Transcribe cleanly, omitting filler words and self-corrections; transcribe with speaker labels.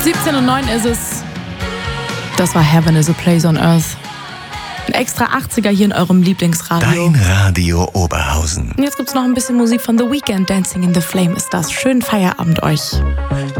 Speaker 1: 17:09 ist es. Das war Heaven is a Place on Earth. Ein extra 80er hier in eurem Lieblingsradio.
Speaker 2: Dein Radio Oberhausen.
Speaker 1: Und jetzt gibt's noch ein bisschen Musik von The Weeknd. Dancing in the Flame ist das. Schönen Feierabend euch.